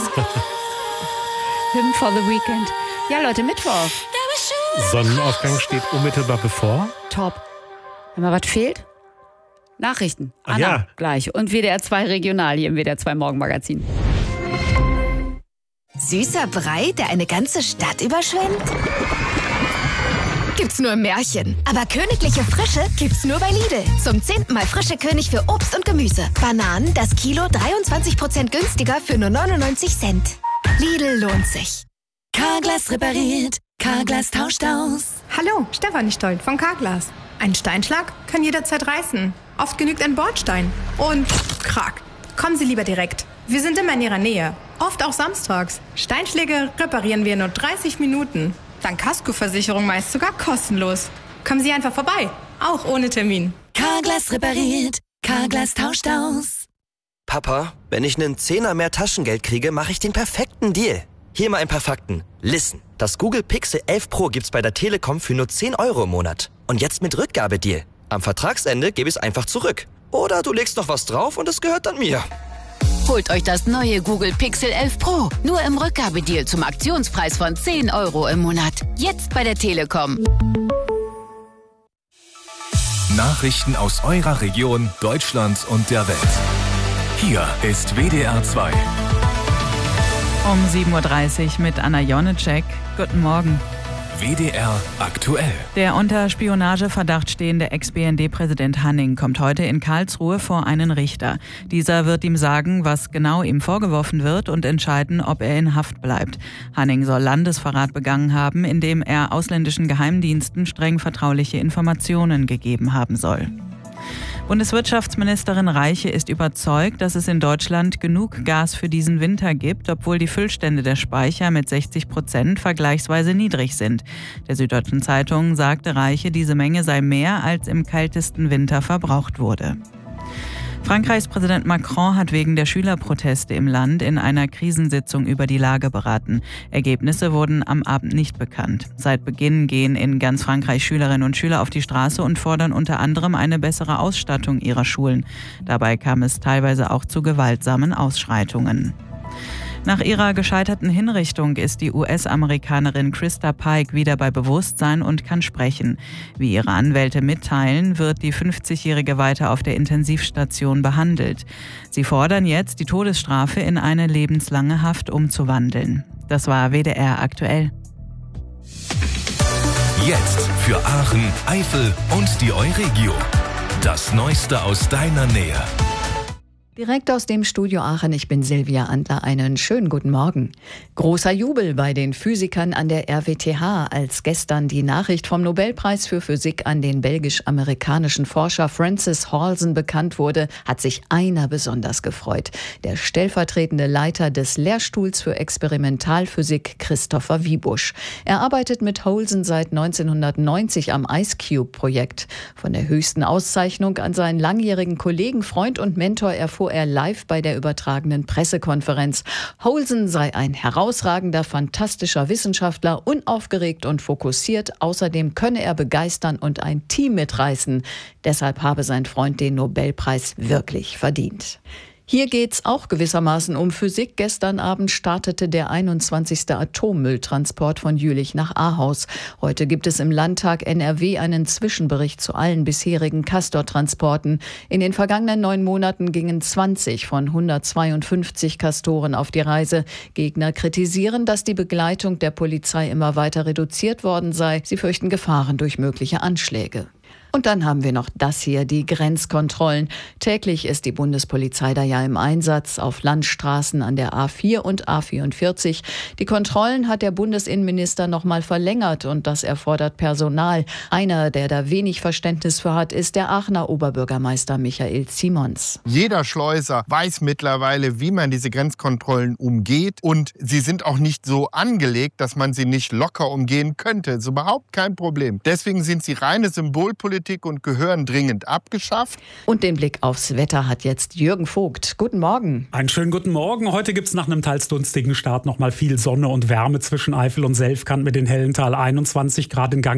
Hymn for the Weekend. Ja, Leute, Mittwoch. Sonnenaufgang steht unmittelbar bevor. Top. Wenn mal was fehlt? Nachrichten. Ach Anna, ja. gleich. Und WDR 2 Regional hier im WDR 2 Morgenmagazin. Süßer Brei, der eine ganze Stadt überschwemmt? Gibt's nur im Märchen. Aber königliche Frische gibt's nur bei Lidl. Zum 10. Mal frische König für Obst und Gemüse. Bananen, das Kilo 23% günstiger für nur 99 Cent. Lidl lohnt sich. Carglass repariert. Carglass tauscht aus. Hallo, Stefanie Stoll von Carglass. Ein Steinschlag kann jederzeit reißen. Oft genügt ein Bordstein. Und krack. Kommen Sie lieber direkt. Wir sind immer in Ihrer Nähe. Oft auch samstags. Steinschläge reparieren wir in nur 30 Minuten. Dank Kaskoversicherung meist sogar kostenlos. Kommen Sie einfach vorbei. Auch ohne Termin. Carglass repariert. Carglass tauscht aus. Papa, wenn ich einen Zehner mehr Taschengeld kriege, mache ich den perfekten Deal. Hier mal ein paar Fakten. Listen, das Google Pixel 11 Pro gibt's bei der Telekom für nur 10 € im Monat. Und jetzt mit Rückgabedeal. Am Vertragsende gebe ich es einfach zurück. Oder du legst noch was drauf und es gehört dann mir. Holt euch das neue Google Pixel 11 Pro. Nur im Rückgabedeal zum Aktionspreis von 10 € im Monat. Jetzt bei der Telekom. Nachrichten aus eurer Region, Deutschland und der Welt. Hier ist WDR 2. Um 7.30 Uhr mit Anna Jonecek. Guten Morgen. WDR aktuell. Der unter Spionageverdacht stehende Ex-BND-Präsident Hanning kommt heute in Karlsruhe vor einen Richter. Dieser wird ihm sagen, was genau ihm vorgeworfen wird und entscheiden, ob er in Haft bleibt. Hanning soll Landesverrat begangen haben, indem er ausländischen Geheimdiensten streng vertrauliche Informationen gegeben haben soll. Bundeswirtschaftsministerin Reiche ist überzeugt, dass es in Deutschland genug Gas für diesen Winter gibt, obwohl die Füllstände der Speicher mit 60% vergleichsweise niedrig sind. Der Süddeutschen Zeitung sagte Reiche, diese Menge sei mehr, als im kältesten Winter verbraucht wurde. Frankreichs Präsident Macron hat wegen der Schülerproteste im Land in einer Krisensitzung über die Lage beraten. Ergebnisse wurden am Abend nicht bekannt. Seit Beginn gehen in ganz Frankreich Schülerinnen und Schüler auf die Straße und fordern unter anderem eine bessere Ausstattung ihrer Schulen. Dabei kam es teilweise auch zu gewaltsamen Ausschreitungen. Nach ihrer gescheiterten Hinrichtung ist die US-Amerikanerin Krista Pike wieder bei Bewusstsein und kann sprechen. Wie ihre Anwälte mitteilen, wird die 50-Jährige weiter auf der Intensivstation behandelt. Sie fordern jetzt, die Todesstrafe in eine lebenslange Haft umzuwandeln. Das war WDR aktuell. Jetzt für Aachen, Eifel und die Euregio. Das Neueste aus deiner Nähe. Direkt aus dem Studio Aachen, ich bin Silvia Antler, einen schönen guten Morgen. Großer Jubel bei den Physikern an der RWTH, als gestern die Nachricht vom Nobelpreis für Physik an den belgisch-amerikanischen Forscher Francis Halsen bekannt wurde, hat sich einer besonders gefreut. Der stellvertretende Leiter des Lehrstuhls für Experimentalphysik, Christopher Wiebusch. Er arbeitet mit Halsen seit 1990 am IceCube-Projekt. Von der höchsten Auszeichnung an seinen langjährigen Kollegen, Freund und Mentor erfuhr er live bei der übertragenen Pressekonferenz. Halsen sei ein herausragender, fantastischer Wissenschaftler, unaufgeregt und fokussiert. Außerdem könne er begeistern und ein Team mitreißen. Deshalb habe sein Freund den Nobelpreis wirklich verdient. Hier geht's auch gewissermaßen um Physik. Gestern Abend startete der 21. Atommülltransport von Jülich nach Ahaus. Heute gibt es im Landtag NRW einen Zwischenbericht zu allen bisherigen Castor-Transporten. In den vergangenen 9 Monaten gingen 20 von 152 Castoren auf die Reise. Gegner kritisieren, dass die Begleitung der Polizei immer weiter reduziert worden sei. Sie fürchten Gefahren durch mögliche Anschläge. Und dann haben wir noch das hier, die Grenzkontrollen. Täglich ist die Bundespolizei da ja im Einsatz auf Landstraßen an der A4 und A44. Die Kontrollen hat der Bundesinnenminister noch mal verlängert und das erfordert Personal. Einer, der da wenig Verständnis für hat, ist der Aachener Oberbürgermeister Michael Simons. Jeder Schleuser weiß mittlerweile, wie man diese Grenzkontrollen umgeht. Und sie sind auch nicht so angelegt, dass man sie nicht locker umgehen könnte. Das ist überhaupt kein Problem. Deswegen sind sie reine Symbolpolitik und gehören dringend abgeschafft. Und den Blick aufs Wetter hat jetzt Jürgen Vogt. Guten Morgen. Einen schönen guten Morgen. Heute gibt es nach einem teils dunstigen Start noch mal viel Sonne und Wärme zwischen Eifel und Selfkant mit den Hellental 21 Grad in Gang.